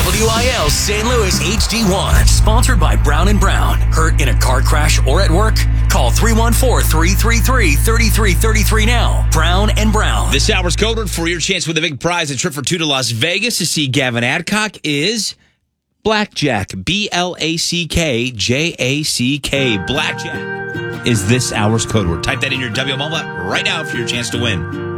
WIL St. Louis HD1. Sponsored by Brown & Brown. Hurt in a car crash or at work? Call 314-333-3333 now. Brown & Brown. This hour's code word for your chance with a big prize, a trip for two to Las Vegas to see Gavin Adcock, is Blackjack. BLACKJACK. Blackjack is this hour's code word. Type that in your WML app right now for your chance to win.